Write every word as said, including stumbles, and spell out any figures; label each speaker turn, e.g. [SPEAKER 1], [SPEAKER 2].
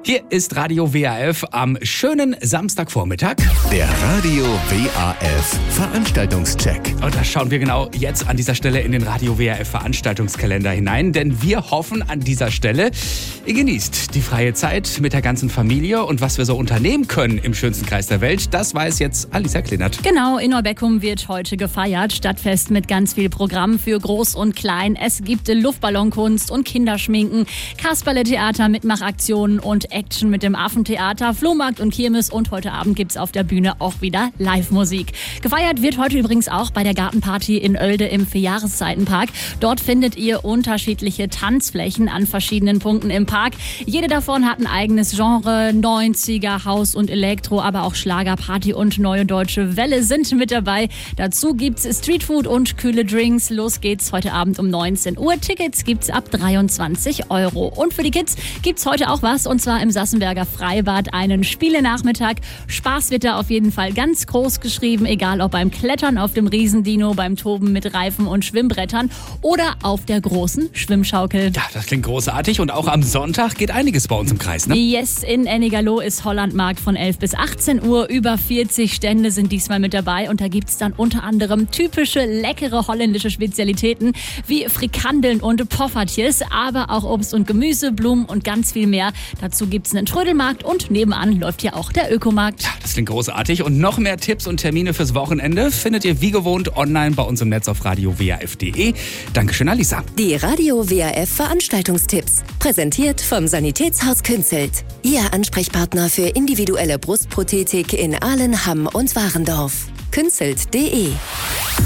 [SPEAKER 1] Hier ist Radio W A F am schönen Samstagvormittag.
[SPEAKER 2] Der Radio W A F Veranstaltungscheck.
[SPEAKER 1] Und da schauen wir genau jetzt an dieser Stelle in den Radio W A F Veranstaltungskalender hinein, denn wir hoffen an dieser Stelle, ihr genießt die freie Zeit mit der ganzen Familie und was wir so unternehmen können im schönsten Kreis der Welt, das weiß jetzt Alisa Klinert.
[SPEAKER 3] Genau, in Neubeckum wird heute gefeiert. Stadtfest mit ganz viel Programm für Groß und Klein. Es gibt Luftballonkunst und Kinderschminken, Kasperle-Theater, Mitmachaktionen und Action mit dem Affentheater, Flohmarkt und Kirmes und heute Abend gibt's auf der Bühne auch wieder Live-Musik. Gefeiert wird heute übrigens auch bei der Gartenparty in Oelde im Vierjahreszeitenpark. Dort findet ihr unterschiedliche Tanzflächen an verschiedenen Punkten im Park. Jede davon hat ein eigenes Genre, neunziger, Haus und Elektro, aber auch Schlager, Party und Neue Deutsche Welle sind mit dabei. Dazu gibt's Streetfood und kühle Drinks. Los geht's heute Abend um neunzehn Uhr. Tickets gibt's ab dreiundzwanzig Euro. Und für die Kids gibt's heute auch was, und zwar im Sassenberger Freibad einen Spielenachmittag. Spaß wird da auf jeden Fall ganz groß geschrieben, egal ob beim Klettern auf dem Riesendino, beim Toben mit Reifen und Schwimmbrettern oder auf der großen Schwimmschaukel.
[SPEAKER 1] Ja, das klingt großartig und auch am Sonntag geht einiges bei uns im Kreis, ne?
[SPEAKER 3] Yes, in Ennigerloh ist Hollandmarkt von elf bis achtzehn Uhr. Über vierzig Stände sind diesmal mit dabei und da gibt's dann unter anderem typische, leckere holländische Spezialitäten wie Frikandeln und Poffertjes, aber auch Obst und Gemüse, Blumen und ganz viel mehr. Dazu gibt's einen Trödelmarkt und nebenan läuft hier auch der Ökomarkt.
[SPEAKER 1] Ja, das klingt großartig und noch mehr Tipps und Termine fürs Wochenende findet ihr wie gewohnt online bei uns im Netz auf radio w a f punkt d e. Dankeschön, Alisa.
[SPEAKER 4] Die Radio W A F Veranstaltungstipps. Präsentiert vom Sanitätshaus Künzelt. Ihr Ansprechpartner für individuelle Brustprothetik in Ahlen, Hamm und Warendorf. künzelt punkt d e